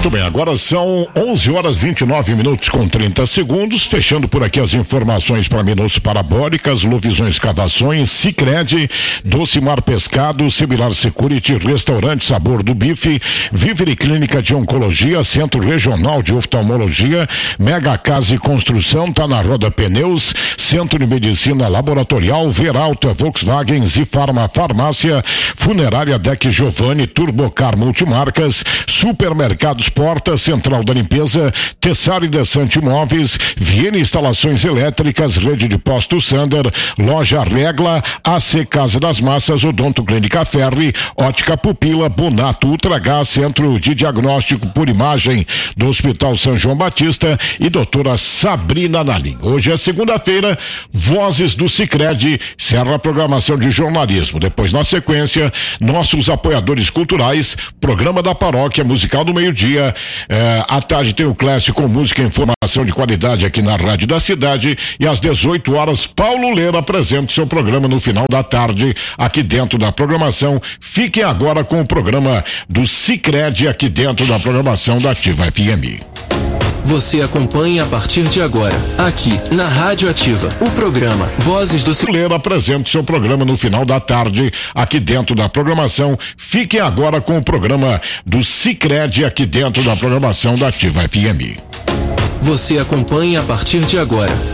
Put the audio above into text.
Muito bem, agora são 11h29 com 30 segundos, fechando por aqui as informações para Minutos Parabólicas, Luvisão Escavações, Sicredi, Docimar Pescado, Similar Security, Restaurante Sabor do Bife, Vivere Clínica de Oncologia, Centro Regional de Oftalmologia, Mega Casa e Construção, tá na Roda Pneus, Centro de Medicina Laboratorial, Veralta, Volkswagen, Zifarma Farmácia, Funerária Deck Giovanni, Turbocar Multimarcas, Supermercados Porta, Central da Limpeza, Tessari Desante Imóveis, Viene Instalações Elétricas, Rede de Postos Sander, Loja Regla, AC Casa das Massas, Odonto Clínica Ferri, Ótica Pupila, Bonato Ultragás, Centro de Diagnóstico por Imagem do Hospital São João Batista e doutora Sabrina Nalim. Hoje é segunda-feira, Vozes do Sicredi, encerra a programação de jornalismo. Depois, na sequência, nossos apoiadores culturais, programa da paróquia, musical do meio-dia, à tarde tem o Clássico com música e informação de qualidade aqui na Rádio da Cidade, e às 18 horas, Paulo Leira apresenta o seu programa no final da tarde, aqui dentro da programação. Fiquem agora com o programa do Sicredi aqui dentro da programação da Ativa FM. Você acompanha a partir de agora, aqui na Rádio Ativa, o programa Vozes do Sicredi apresenta o seu programa no final da tarde, aqui dentro da programação. Fiquem agora com o programa do Sicredi aqui dentro da programação da Ativa FM. Você acompanha a partir de agora